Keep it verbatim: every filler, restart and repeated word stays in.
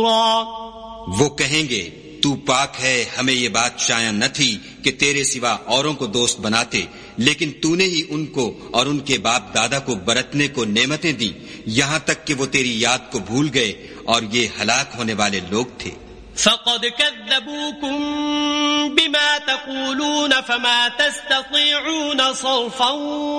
ظهورا। वो कहेंगे तू पाक है, हमें ये बात शाया न थी कि तेरे सिवा औरों को दोस्त बनाते, लेकिन तूने ही उनको और उनके बाप दादा को बरतने को नेमतें दी, यहाँ तक कि वो तेरी याद को भूल गए और ये हलाक होने वाले लोग थे। فقد كذبوكم بما تقولون فما تستطيعون صرفا